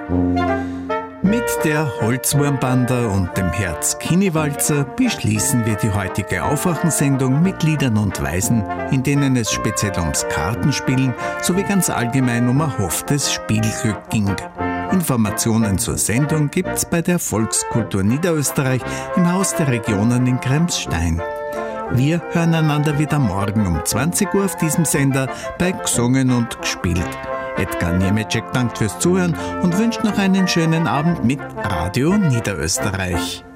Mit der Holzwurmbanda und dem Herz-Kini-Walzer beschließen wir die heutige Aufwachensendung mit Liedern und Weisen, in denen es speziell ums Kartenspielen sowie ganz allgemein um erhofftes Spielglück ging. Informationen zur Sendung gibt's bei der Volkskultur Niederösterreich im Haus der Regionen in Kremsstein. Wir hören einander wieder morgen um 20 Uhr auf diesem Sender bei Gesungen und Gespielt. Edgar Niemeczek dankt fürs Zuhören und wünscht noch einen schönen Abend mit Radio Niederösterreich.